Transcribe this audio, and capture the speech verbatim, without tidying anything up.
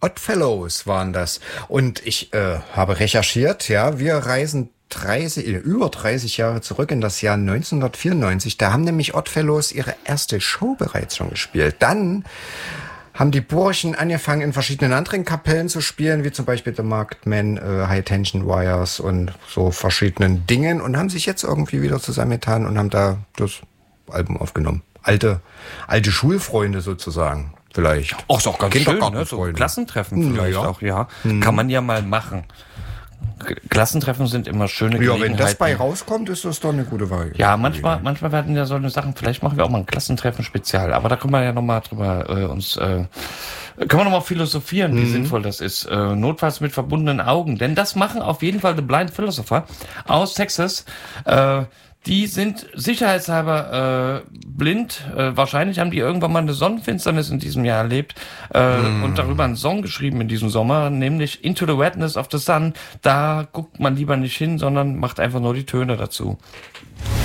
Oddfellows waren das. Und ich äh, habe recherchiert, ja, wir reisen dreißig, über dreißig Jahre zurück in das Jahr neunzehnhundertvierundneunzig. Da haben nämlich Oddfellows ihre erste Show bereits schon gespielt. Dann haben die Burschen angefangen, in verschiedenen anderen Kapellen zu spielen, wie zum Beispiel The Marked Men, äh, High Tension Wires und so verschiedenen Dingen und haben sich jetzt irgendwie wieder zusammengetan und haben da das Album aufgenommen. Alte, alte Schulfreunde sozusagen, vielleicht. Auch ist auch ganz schön, ne? So Klassentreffen vielleicht ja. auch, ja. Hm. Kann man ja mal machen. Klassentreffen sind immer schöne ja, Gelegenheiten. Ja, wenn das bei rauskommt, ist das doch eine gute Wahl. Ja, manchmal, manchmal werden ja so eine Sachen, vielleicht machen wir auch mal ein Klassentreffen-Spezial, aber da können wir ja nochmal drüber äh, uns, äh, können wir nochmal philosophieren, wie mhm. sinnvoll das ist. Äh, notfalls mit verbundenen Augen, denn das machen auf jeden Fall The Blind Philosopher aus Texas. Äh, Die sind sicherheitshalber äh, blind. Äh, wahrscheinlich haben die irgendwann mal eine Sonnenfinsternis in diesem Jahr erlebt äh, mm. und darüber einen Song geschrieben in diesem Sommer, nämlich Into the Redness of the Sun. Da guckt man lieber nicht hin, sondern macht einfach nur die Töne dazu.